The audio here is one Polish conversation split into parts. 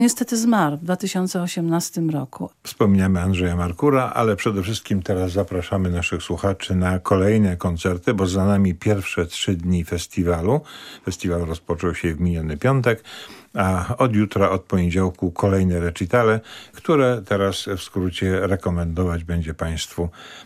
Niestety zmarł w 2018 roku. Wspominamy Andrzeja Markura, ale przede wszystkim teraz zapraszamy naszych słuchaczy na kolejne koncerty, bo za nami pierwsze 3 dni festiwalu. Festiwal rozpoczął się w miniony piątek, a od jutra, od poniedziałku kolejne recitale, które teraz w skrócie rekomendować będzie Państwu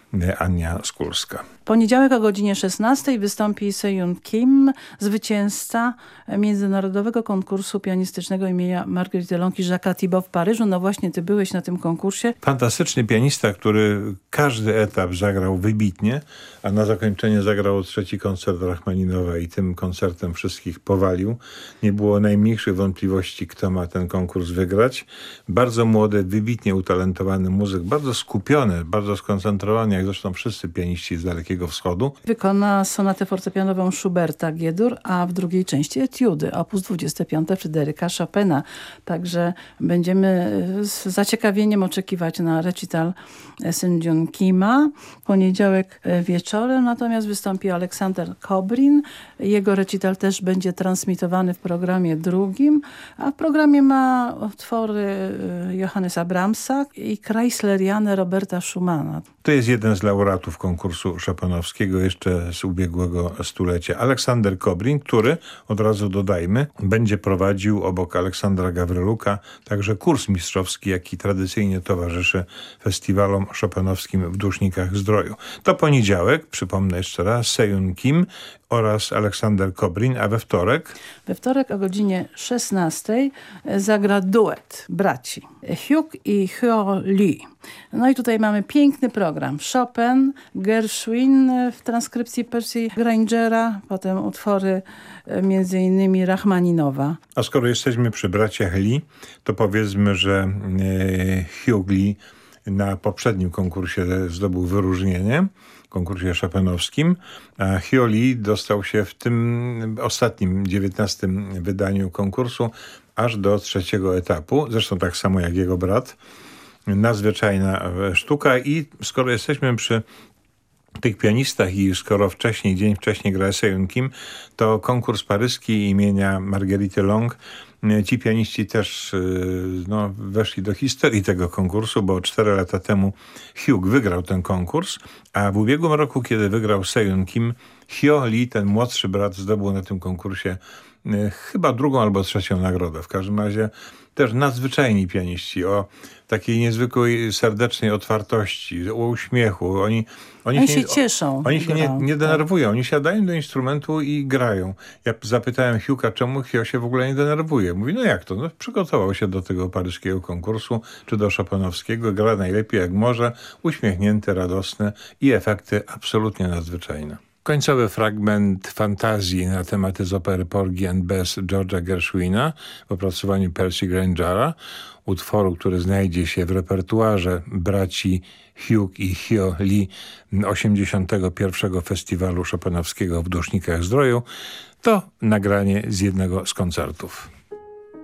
Ania Skulska. Poniedziałek o godzinie 16 wystąpi Seyoon Kim, zwycięzca międzynarodowego konkursu pianistycznego imienia Marguerite Long i Jacques'a Thibaud w Paryżu. No właśnie, ty byłeś na tym konkursie. Fantastyczny pianista, który każdy etap zagrał wybitnie, a na zakończenie zagrał 3. koncert Rachmaninowa i tym koncertem wszystkich powalił. Nie było najmniejszych wątpliwości, kto ma ten konkurs wygrać. Bardzo młody, wybitnie utalentowany muzyk, bardzo skupiony, bardzo skoncentrowany, jak zresztą wszyscy pianiści z Dalekiego Wschodu. Wykona sonatę fortepianową Schuberta G-dur, a w drugiej części etiudy, op. 25 Fryderyka Chopina. Także będziemy z zaciekawieniem oczekiwać na recital Seyoon Kima. Poniedziałek wieczorem natomiast wystąpi Aleksander Kobrin. Jego recital też będzie transmitowany w programie drugim, a w programie ma utwory Johannesa Brahmsa i Chreisleriane Roberta Schumana. To jest jeden z laureatów konkursu chopinowskiego jeszcze z ubiegłego stulecia. Aleksander Kobrin, który, od razu dodajmy, będzie prowadził obok Aleksandra Gawryluka także kurs mistrzowski, jaki tradycyjnie towarzyszy festiwalom chopinowskim w Dusznikach Zdroju. To poniedziałek, przypomnę jeszcze raz, Seyoon Kim oraz Aleksander Kobrin, a we wtorek? We wtorek o godzinie 16 zagra duet braci Hugh i Hyo Lee. No i tutaj mamy piękny program. Chopin, Gershwin w transkrypcji Percy Grangera, potem utwory między innymi Rachmaninowa. A skoro jesteśmy przy braciach Lee, to powiedzmy, że Hugh Lee na poprzednim konkursie zdobył wyróżnienie, konkursie chopinowskim, a Hyo Lee dostał się w tym ostatnim, 19. wydaniu konkursu aż do 3. etapu, zresztą tak samo jak jego brat. Nadzwyczajna sztuka i skoro jesteśmy przy tych pianistach i skoro dzień wcześniej gra Seyoon Kim, to konkurs paryski imienia Marguerite Long. Ci pianiści też weszli do historii tego konkursu, bo 4 lata temu Hugh wygrał ten konkurs, a w ubiegłym roku, kiedy wygrał Seyoon Kim, Hyo Lee, ten młodszy brat, zdobył na tym konkursie chyba 2. albo 3. nagrodę. W każdym razie też nadzwyczajni pianiści o takiej niezwykłej, serdecznej otwartości, o uśmiechu. Oni się cieszą. Oni się nie denerwują. Oni siadają do instrumentu i grają. Ja zapytałem Hugh'a, czemu Hyo się w ogóle nie denerwuje. Mówi, no jak to? No, przygotował się do tego paryskiego konkursu, czy do chopinowskiego. Gra najlepiej jak może. Uśmiechnięty, radosny i efekty absolutnie nadzwyczajne. Końcowy fragment fantazji na tematy z opery Porgy and Bess George'a Gershwina w opracowaniu Percy Grangera, utworu, który znajdzie się w repertuarze braci Hugh i Hyo Lee 81. Festiwalu Chopinowskiego w Dusznikach Zdroju. To nagranie z jednego z koncertów.